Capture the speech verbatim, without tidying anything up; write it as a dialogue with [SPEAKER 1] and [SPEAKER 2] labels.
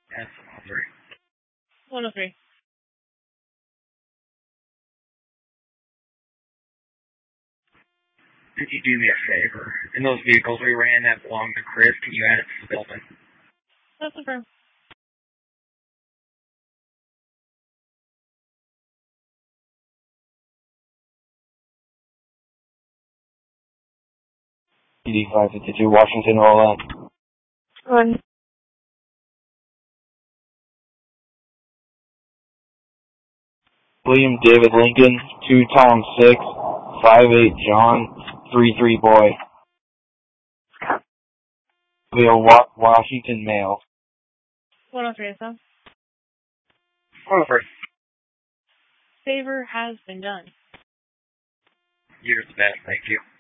[SPEAKER 1] That's one oh three.
[SPEAKER 2] one oh three.
[SPEAKER 1] Could you do me a favor? In those vehicles we ran that belonged to Chris, can you add it to the building?
[SPEAKER 2] That's confirmed.
[SPEAKER 3] P D five fifty-two, Washington, roll out.
[SPEAKER 2] One.
[SPEAKER 3] William David Lincoln, two Tom six, five eight John, three three boy. Leo Wa- Washington male.
[SPEAKER 2] one oh three, so.
[SPEAKER 1] one oh three.
[SPEAKER 2] Favor has been done.
[SPEAKER 1] You're the best, thank you.